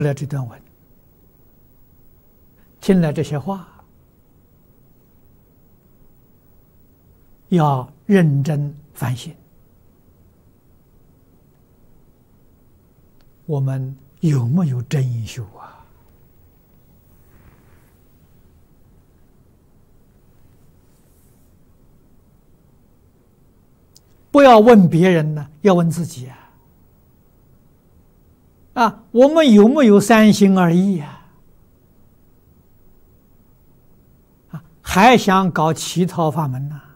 了这段文，听了这些话，要认真反省，我们有没有真因修啊？不要问别人呢，要问自己啊！我们有没有三心二意啊？还想搞乞讨法门呢？